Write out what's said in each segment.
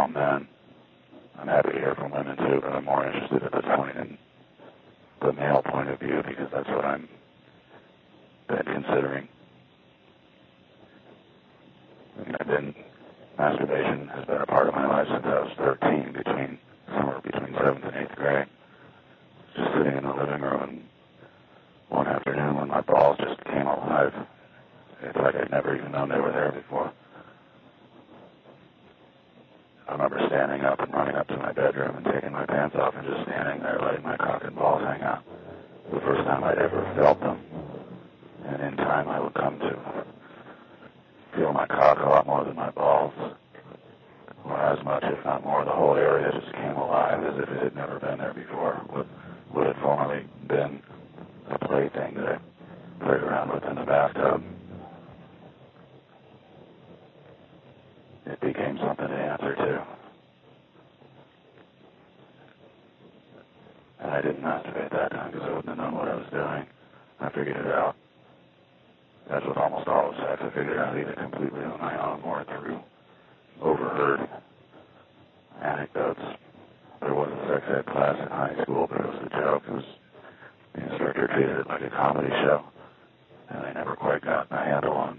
all men. I'm happy to hear from women too, but I'm more interested at this point in the male point of view because that's what I'm been considering. Masturbation has been a part of my life since I was 13, somewhere between 7th and 8th grade. Just sitting in the living room, and one afternoon when my balls just came alive, it's like I'd never even known they were there before. I remember standing up and running up to my bedroom and taking my pants off and just standing there letting my cock and balls hang out. The first time I'd ever felt them. And in time I would come to feel my cock a lot more than my balls. Or as much, if not more. The whole area just came alive as if it had never been there before. What had formerly been a plaything that I played around with in the bathtub. It became something to answer to. And I didn't masturbate that time because I wouldn't have known what I was doing. I figured it out. As with almost all of sex, I figured it out either completely on my own or through overheard anecdotes. There was a sex ed class in high school, but it was a joke. The instructor treated it like a comedy show, and I never quite got a handle on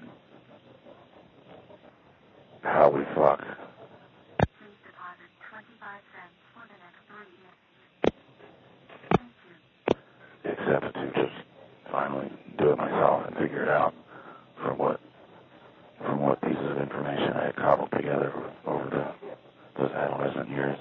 how we fuck. Please deposit 25 cents for the next 3 years. Thank you. Except to just finally do it myself and figure it out from what pieces of information I had cobbled together over those adolescent years.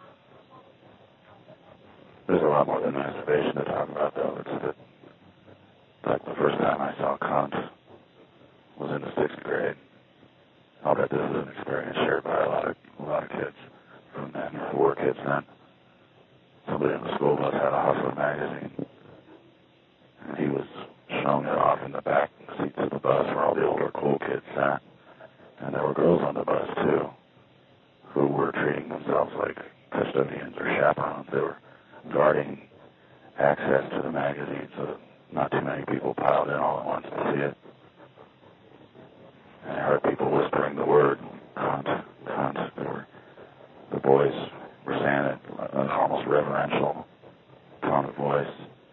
There's a lot more than masturbation to talk about, though. It's like the first time I saw cunt was in the 6th grade. I'll bet this is an experience shared by a lot of kids from then, or who were kids then. Somebody in the school bus had a Hustler magazine, and he was showing it off in the back seats of the bus where all the older cool kids sat. And there were girls on the bus, too, who were treating themselves like custodians or chaperones. They were guarding access to the magazine so that not too many people piled in all at once to see it. And I heard people whispering the word, cunt, cunt. The boys were saying it in an almost reverential tone of voice.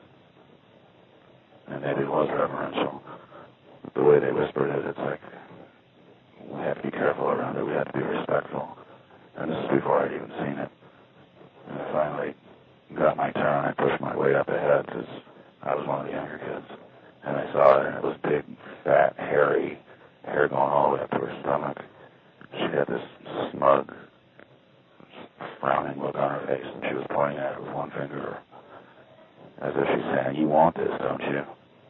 And maybe it was reverential. The way they whispered it, it's like, we have to be careful around it. We have to be respectful. And this is before I'd even seen it. And I finally got my turn. I pushed my way up ahead because I was one of the younger kids. And I saw it, and it was big, fat, hairy, hair going all the way up to her stomach. She had this smug, frowning look on her face, and she was pointing at it with one finger, as if she's saying, "You want this, don't you?"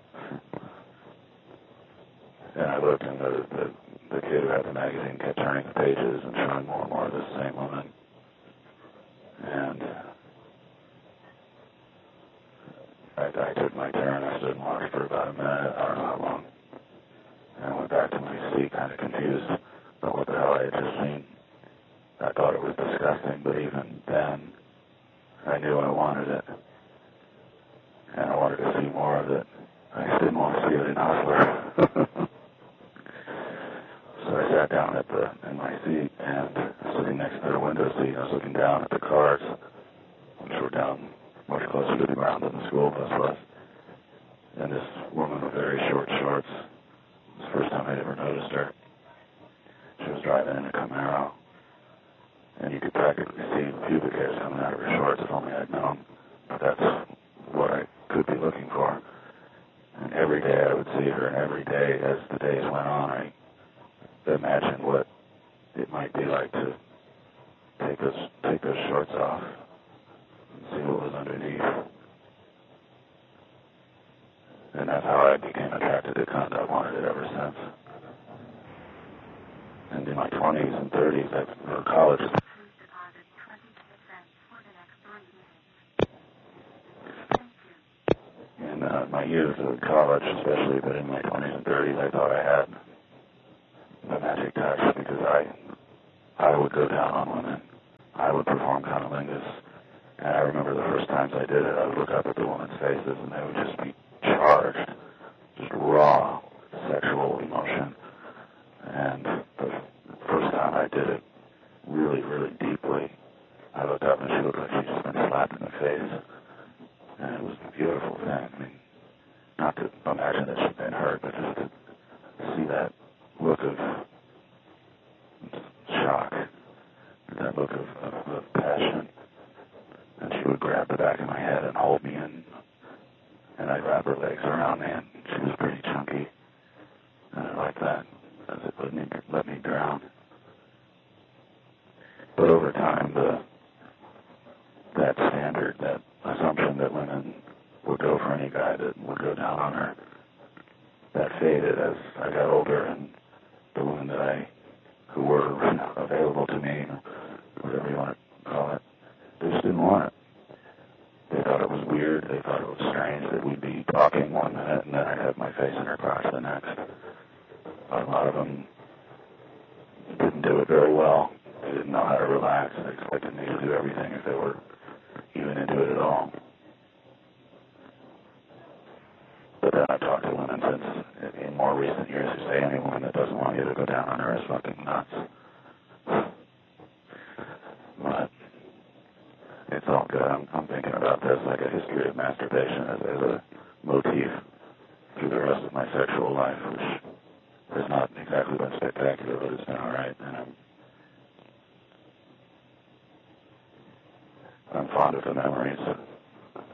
And I looked, and the kid who had the magazine kept turning the pages and showing more and more of this same woman. And I took my turn. I stood and watched for about a minute. I don't know how long. And I went back to my seat, kind of confused about what the hell I had just seen. I thought it was disgusting, but even then, I knew I wanted it. And I wanted to see more of it. I just didn't want to see it in Hustler. So I sat down in my seat, and sitting next to the window seat, I was looking down at the cars, which were down much closer to the ground than the school bus was. And this woman with very short shorts, it was the first time I'd ever noticed her. She was driving in a Camaro, and you could practically see pubic hairs coming out of her shorts if only I'd known. But that's what I could be looking for. And every day I would see her, and every day as the days went on, I imagined what it might be like to take those shorts off and see what was underneath. And that's how I became attracted to cunt. I've wanted it ever since. And in my 20s and 30s, or college. In my years of college, especially, but in my 20s and 30s, I thought I had the magic touch because I would go down on women. I would perform cunnilingus. And I remember the first times I did it, I would look up at the women's faces and they would just be charged, just raw sexual emotion. And the first time I did it really really, really deeply. I looked up and she looked like she'd just been slapped in the face. And it was a beautiful thing. I mean, not to imagine that she'd been hurt, but just to see that look of shock, that look of passion. And she would grab the back of my head and hold me in, and I'd wrap her legs around me, and she was pretty chunky. And I liked that, as it let me drown. But over time, that standard, that assumption that women would go for any guy that would go down on her, that faded as I got older, and the women who were available to me, whatever you want to call it, they just didn't want it. They thought it was weird. They thought it was strange that we'd be talking one minute and then I'd have my face in her crotch the next. A lot of them didn't do it very well. They didn't know how to relax. They expected me to do everything if they were even into it at all. But then I've talked to women since, in more recent years, who say any woman that doesn't want you to go down on her is fucking nuts. But it's all good. I'm thinking about this like a history of masturbation as a motif through the rest of my sexual life, which has not exactly been spectacular, but it's been all right. And I'm fond of the memories.